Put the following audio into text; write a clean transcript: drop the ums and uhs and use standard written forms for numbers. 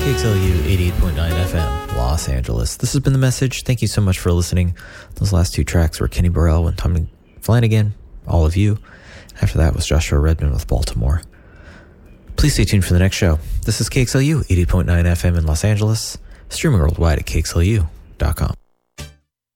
KXLU 88.9 FM, Los Angeles. This has been The Message. Thank you so much for listening. Those last two tracks were Kenny Burrell and Tommy Flanagan, All of You. After that was Joshua Redman with Baltimore. Please stay tuned for the next show. This is KXLU 88.9 FM in Los Angeles, streaming worldwide at KXLU.com.